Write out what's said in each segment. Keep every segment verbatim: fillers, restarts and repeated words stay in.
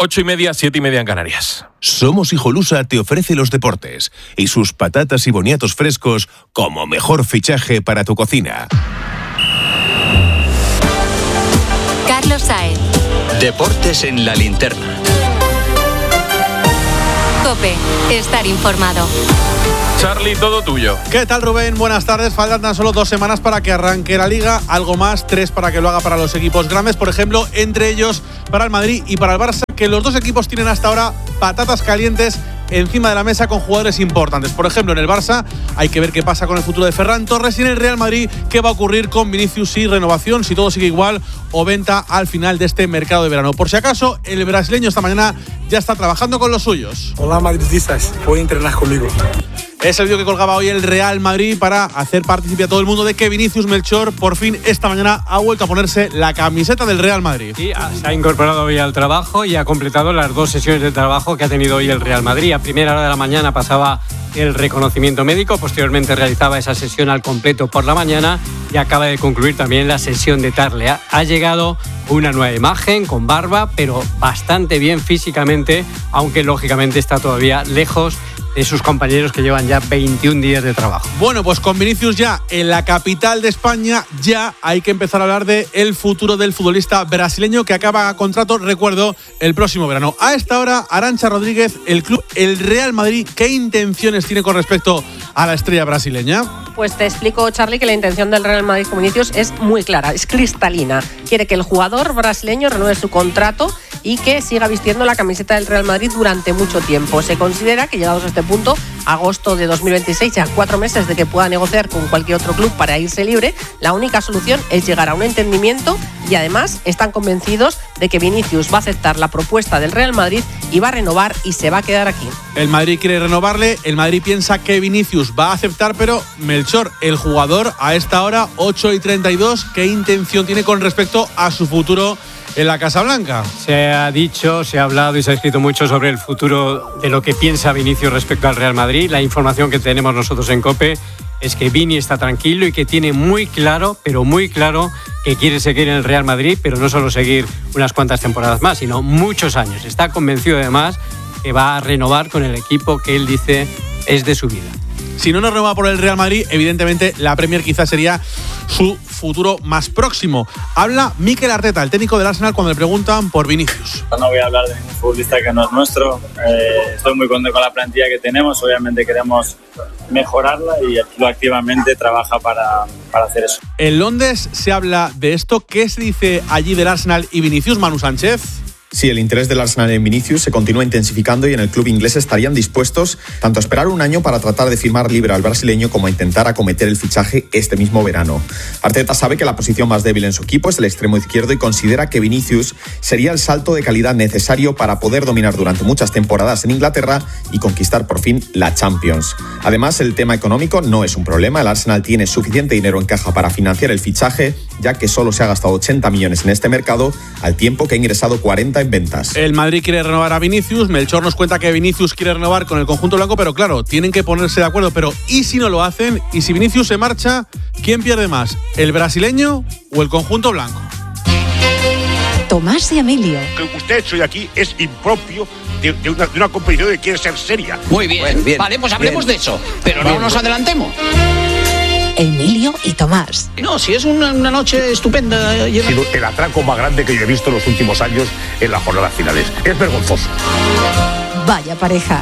ocho y media, siete y media en Canarias. Somos Hijolusa te ofrece los deportes y sus patatas y boniatos frescos como mejor fichaje para tu cocina. Carlos Saez. Deportes en la linterna. COPE. Estar informado. Charlie, todo tuyo. ¿Qué tal, Rubén? Buenas tardes. Faltan tan solo dos semanas para que arranque la Liga. Algo más, tres para que lo haga para los equipos grandes. Por ejemplo, entre ellos para el Madrid y para el Barça, que los dos equipos tienen hasta ahora patatas calientes encima de la mesa con jugadores importantes. Por ejemplo, en el Barça hay que ver qué pasa con el futuro de Ferran Torres, y en el Real Madrid qué va a ocurrir con Vinicius y renovación, si todo sigue igual o venta al final de este mercado de verano. Por si acaso, el brasileño esta mañana ya está trabajando con los suyos. Hola, madridistas, voy a entrenar conmigo. Es el vídeo que colgaba hoy el Real Madrid para hacer partícipe a todo el mundo de que Vinicius Melchor por fin esta mañana ha vuelto a ponerse la camiseta del Real Madrid. Sí, se ha incorporado hoy al trabajo y ha completado las dos sesiones de trabajo que ha tenido hoy el Real Madrid. A primera hora de la mañana pasaba el reconocimiento médico, posteriormente realizaba esa sesión al completo por la mañana y acaba de concluir también la sesión de tarde. Ha llegado una nueva imagen con barba, pero bastante bien físicamente, aunque lógicamente está todavía lejos de sus compañeros que llevan ya veintiún días de trabajo. Bueno, pues con Vinicius ya en la capital de España, ya hay que empezar a hablar de el futuro del futbolista brasileño que acaba contrato, recuerdo, el próximo verano. A esta hora, Arantxa Rodríguez, el club, el Real Madrid, ¿qué intenciones tiene con respecto a la estrella brasileña? Pues te explico, Charlie, que la intención del Real Madrid con Vinicius es muy clara, es cristalina. Quiere que el jugador brasileño renueve su contrato y que siga vistiendo la camiseta del Real Madrid durante mucho tiempo. Se considera que, llegados a este punto, agosto de dos mil veintiséis, ya cuatro meses de que pueda negociar con cualquier otro club para irse libre, la única solución es llegar a un entendimiento, y además están convencidos de que Vinicius va a aceptar la propuesta del Real Madrid y va a renovar y se va a quedar aquí. El Madrid quiere renovarle, el Madrid piensa que Vinicius va a aceptar, pero Melchor, el jugador, a esta hora, ocho y treinta y dos, ¿qué intención tiene con respecto a su futuro en la Casa Blanca? Se ha dicho, se ha hablado y se ha escrito mucho sobre el futuro de lo que piensa Vinicius respecto al Real Madrid. La información que tenemos nosotros en COPE es que Vini está tranquilo y que tiene muy claro, pero muy claro, que quiere seguir en el Real Madrid, pero no solo seguir unas cuantas temporadas más, sino muchos años. Está convencido además que va a renovar con el equipo que él dice es de su vida. Si no nos renueva por el Real Madrid, evidentemente la Premier quizás sería su futuro más próximo. Habla Mikel Arteta, el técnico del Arsenal, cuando le preguntan por Vinicius. No voy a hablar de ningún futbolista que no es nuestro. Eh, estoy muy contento con la plantilla que tenemos. Obviamente queremos mejorarla y el club activamente trabaja para, para hacer eso. En Londres se habla de esto. ¿Qué se dice allí del Arsenal y Vinicius, Manu Sánchez? Sí, el interés del Arsenal en Vinicius se continúa intensificando y en el club inglés estarían dispuestos tanto a esperar un año para tratar de firmar libre al brasileño como a intentar acometer el fichaje este mismo verano. Arteta sabe que la posición más débil en su equipo es el extremo izquierdo y considera que Vinicius sería el salto de calidad necesario para poder dominar durante muchas temporadas en Inglaterra y conquistar por fin la Champions. Además, el tema económico no es un problema. El Arsenal tiene suficiente dinero en caja para financiar el fichaje, ya que solo se ha gastado ochenta millones en este mercado, al tiempo que ha ingresado cuarenta en ventas. El Madrid quiere renovar a Vinicius. Melchor nos cuenta que Vinicius quiere renovar con el conjunto blanco, pero claro, tienen que ponerse de acuerdo. Pero ¿y si no lo hacen? ¿Y si Vinicius se marcha? ¿Quién pierde más? ¿El brasileño o el conjunto blanco? Tomás y Emilio. Lo que usted ha hecho hoy aquí es impropio de, de, una, de una competición que quiere ser seria. Muy bien, bueno, bien vale, pues hablemos bien de eso, pero bien, no nos adelantemos. Emilio y Tomás. No, si es una, una noche estupenda. Ha sido el atraco más grande que yo he visto en los últimos años en las jornadas finales. Es vergonzoso. Vaya pareja.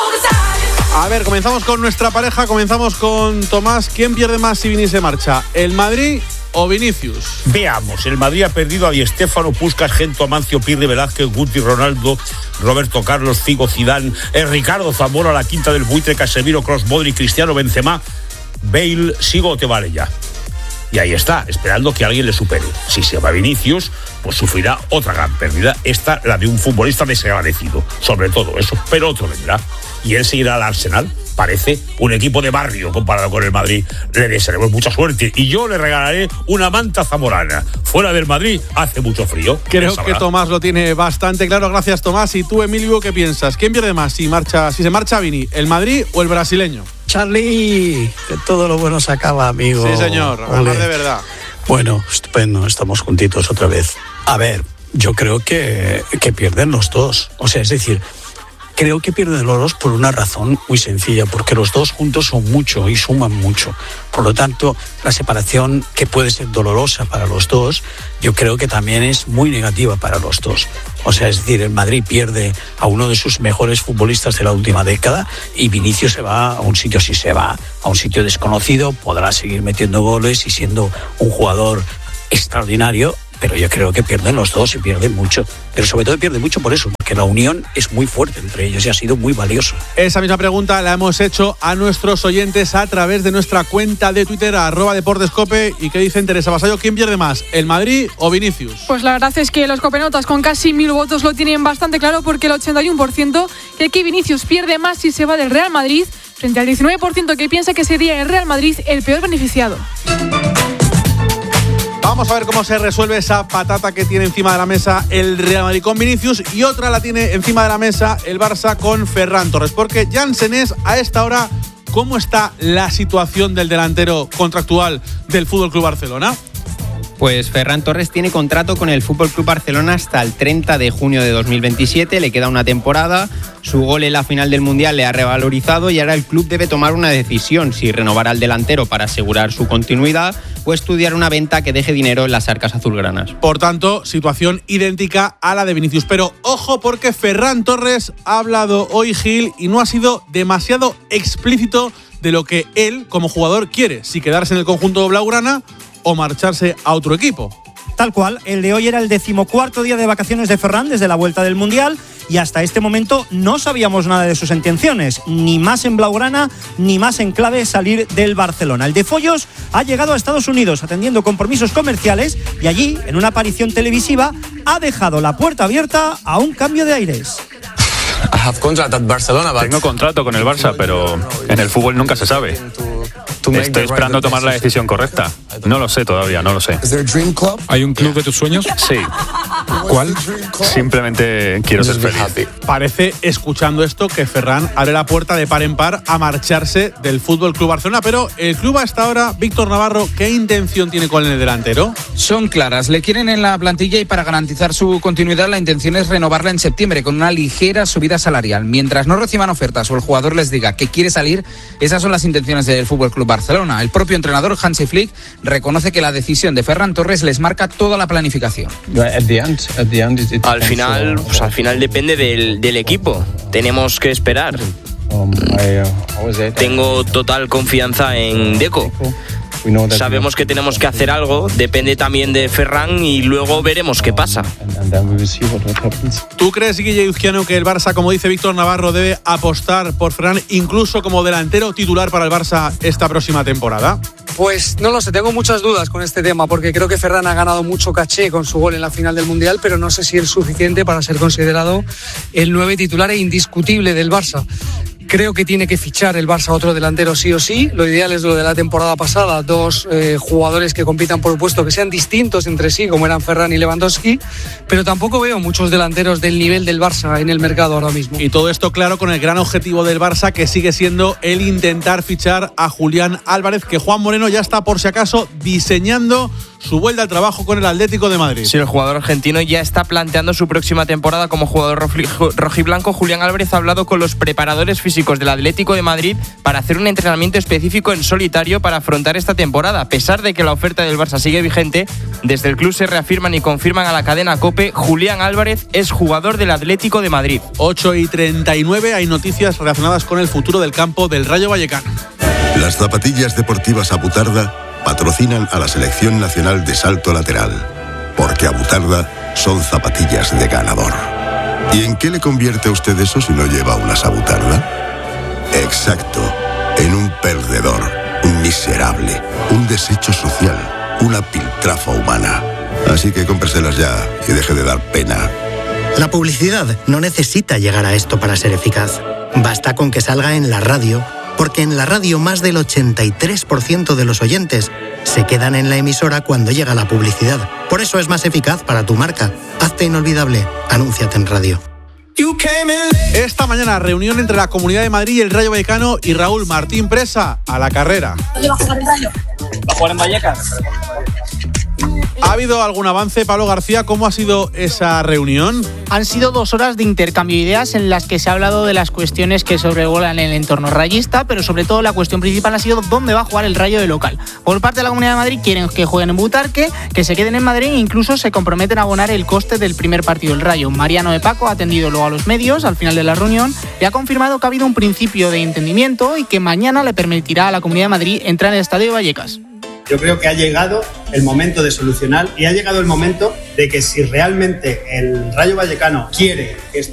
A ver, comenzamos con nuestra pareja, comenzamos con Tomás. ¿Quién pierde más si Vini se marcha? ¿El Madrid o Vinicius? Veamos, el Madrid ha perdido a Di Stéfano, Puskás, Gento, Amancio, Pirri, Velázquez, Guti, Ronaldo, Roberto Carlos, Figo, Zidane, eh, Ricardo Zamora, la quinta del buitre, Casemiro, Kroos, Modric, Cristiano, Benzema, Bale, sigo o te vale ya. Y ahí está, esperando que alguien le supere. Si se va Vinicius, pues sufrirá otra gran pérdida. Esta, la de un futbolista desagradecido, sobre todo eso, pero otro vendrá. Y él seguirá al Arsenal. Parece un equipo de barrio comparado con el Madrid. Le desearemos mucha suerte y yo le regalaré una manta zamorana. Fuera del Madrid hace mucho frío. Creo que Tomás lo tiene bastante claro. Gracias, Tomás. ¿Y tú, Emilio, qué piensas? ¿Quién pierde más si marcha, si se marcha Vini? ¿El Madrid o el brasileño? Charlie, que todo lo bueno se acaba, amigo. Sí, señor. Hablar de verdad. Bueno, estupendo. Estamos juntitos otra vez. A ver, yo creo que, que pierden los dos. O sea, es decir, creo que pierden los dos por una razón muy sencilla, porque los dos juntos son mucho y suman mucho. Por lo tanto, la separación, que puede ser dolorosa para los dos, yo creo que también es muy negativa para los dos. O sea, es decir, el Madrid pierde a uno de sus mejores futbolistas de la última década y Vinicius se va a un sitio, si se va a un sitio desconocido, podrá seguir metiendo goles y siendo un jugador extraordinario, pero yo creo que pierden los dos y pierden mucho. Pero sobre todo pierden mucho por eso, porque la unión es muy fuerte entre ellos y ha sido muy valioso. Esa misma pregunta la hemos hecho a nuestros oyentes a través de nuestra cuenta de Twitter, arroba deportescope. ¿Y qué dicen, Teresa Basayo? ¿Quién pierde más, el Madrid o Vinicius? Pues la verdad es que los copenotas con casi mil votos lo tienen bastante claro, porque el ochenta y uno por ciento cree que Vinicius pierde más si se va del Real Madrid, frente al diecinueve por ciento que piensa que sería el Real Madrid el peor beneficiado. Vamos a ver cómo se resuelve esa patata que tiene encima de la mesa el Real Madrid con Vinicius, y otra la tiene encima de la mesa el Barça con Ferran Torres. Porque, Jan Senés, a esta hora, ¿cómo está la situación del delantero contractual del F C Barcelona? Pues Ferran Torres tiene contrato con el F C Barcelona hasta el treinta de junio de dos mil veintisiete, le queda una temporada, su gol en la final del Mundial le ha revalorizado y ahora el club debe tomar una decisión, si renovar al delantero para asegurar su continuidad o estudiar una venta que deje dinero en las arcas azulgranas. Por tanto, situación idéntica a la de Vinicius. Pero ojo, porque Ferran Torres ha hablado hoy, Gil, y no ha sido demasiado explícito de lo que él, como jugador, quiere, si quedarse en el conjunto blaugrana o marcharse a otro equipo. Tal cual, el de hoy era el decimocuarto día de vacaciones de Ferran desde la vuelta del Mundial y hasta este momento no sabíamos nada de sus intenciones, ni más en blaugrana, ni más en clave salir del Barcelona. El de Follos ha llegado a Estados Unidos atendiendo compromisos comerciales y allí, en una aparición televisiva, ha dejado la puerta abierta a un cambio de aires. Tengo contrato con el Barça, pero en el fútbol nunca se sabe. Estoy esperando tomar la decisión correcta. No lo sé todavía, no lo sé. ¿Hay un club de tus sueños? Sí. ¿Cuál? Simplemente quiero ser feliz. Parece, escuchando esto, que Ferran abre la puerta de par en par a marcharse del F C Barcelona. Pero el club hasta ahora, Víctor Navarro, ¿qué intención tiene con el delantero? Son claras, le quieren en la plantilla y para garantizar su continuidad la intención es renovarla en septiembre con una ligera subida salarial. Mientras no reciban ofertas o el jugador les diga que quiere salir, esas son las intenciones del F C Barcelona. El propio entrenador Hansi Flick reconoce que la decisión de Ferran Torres les marca toda la planificación. Al final, pues al final depende del, del equipo. Tenemos que esperar. Tengo total confianza en Deco. Sabemos que tenemos que hacer algo, depende también de Ferran y luego veremos qué pasa. ¿Tú crees, Guille Izquiano, que el Barça, como dice Víctor Navarro, debe apostar por Ferran incluso como delantero titular para el Barça esta próxima temporada? Pues no lo sé, tengo muchas dudas con este tema porque creo que Ferran ha ganado mucho caché con su gol en la final del Mundial, pero no sé si es suficiente para ser considerado el nueve titular e indiscutible del Barça. Creo que tiene que fichar el Barça otro delantero sí o sí. Lo ideal es lo de la temporada pasada, dos eh, jugadores que compitan por el puesto, que sean distintos entre sí, como eran Ferran y Lewandowski, pero tampoco veo muchos delanteros del nivel del Barça en el mercado ahora mismo. Y todo esto, claro, con el gran objetivo del Barça, que sigue siendo el intentar fichar a Julián Álvarez, que Juan Moreno ya está, por si acaso, diseñando su vuelta al trabajo con el Atlético de Madrid. Sí, el jugador argentino ya está planteando su próxima temporada como jugador rojiblanco. Julián Álvarez ha hablado con los preparadores físicos del Atlético de Madrid para hacer un entrenamiento específico en solitario para afrontar esta temporada. A pesar de que la oferta del Barça sigue vigente, desde el club se reafirman y confirman a la cadena COPE: Julián Álvarez es jugador del Atlético de Madrid. ocho y treinta y nueve, hay noticias relacionadas con el futuro del campo del Rayo Vallecano. Las zapatillas deportivas Abutarda patrocinan a la Selección Nacional de Salto Lateral, porque Abutarda son zapatillas de ganador. ¿Y en qué le convierte a usted eso si no lleva unas Abutarda? Exacto, en un perdedor, un miserable, un desecho social, una piltrafa humana. Así que cómpreselas ya y deje de dar pena. La publicidad no necesita llegar a esto para ser eficaz. Basta con que salga en la radio, porque en la radio más del ochenta y tres por ciento de los oyentes se quedan en la emisora cuando llega la publicidad. Por eso es más eficaz para tu marca. Hazte inolvidable. Anúnciate en radio. Esta mañana, reunión entre la Comunidad de Madrid y el Rayo Vallecano, y Raúl Martín Presa a la carrera. ¿Va a jugar el Rayo? ¿Va a jugar en Vallecas? ¿Ha habido algún avance, Pablo García? ¿Cómo ha sido esa reunión? Han sido dos horas de intercambio de ideas en las que se ha hablado de las cuestiones que sobrevuelan el entorno rayista, pero sobre todo la cuestión principal ha sido dónde va a jugar el Rayo de local. Por parte de la Comunidad de Madrid quieren que jueguen en Butarque, que se queden en Madrid e incluso se comprometen a abonar el coste del primer partido del Rayo. Mariano de Paco ha atendido luego a los medios al final de la reunión y ha confirmado que ha habido un principio de entendimiento y que mañana le permitirá a la Comunidad de Madrid entrar en el Estadio de Vallecas. Yo creo que ha llegado el momento de solucionar y ha llegado el momento de que si realmente el Rayo Vallecano quiere que